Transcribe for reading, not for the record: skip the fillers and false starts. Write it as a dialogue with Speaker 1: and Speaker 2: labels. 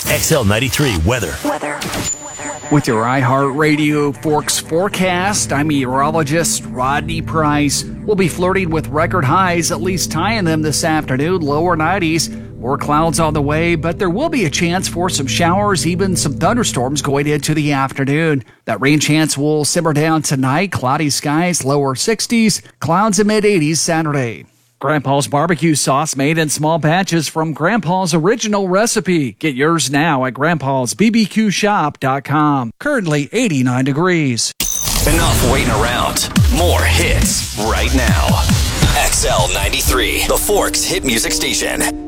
Speaker 1: XL93 weather.
Speaker 2: With your iHeartRadio Forks forecast, I'm meteorologist Rodney Price. We'll be flirting with record highs, at least tying them this afternoon, lower 90s. More clouds on the way, but there will be a chance for some showers, even some thunderstorms going into the afternoon. That rain chance will simmer down tonight. Cloudy skies, lower 60s, clouds in mid-80s Saturday. Grandpa's barbecue sauce made in small batches from Grandpa's original recipe. Get yours now at grandpa'sbbqshop.com. Currently 89 degrees.
Speaker 1: Enough waiting around. More hits right now. XL93, the Forks hit music station.